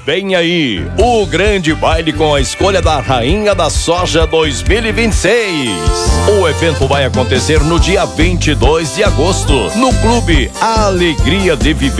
Vem aí, o grande baile com a escolha da Rainha da Soja 2026. O evento vai acontecer no dia 22 de agosto, no Clube Alegria de Viver.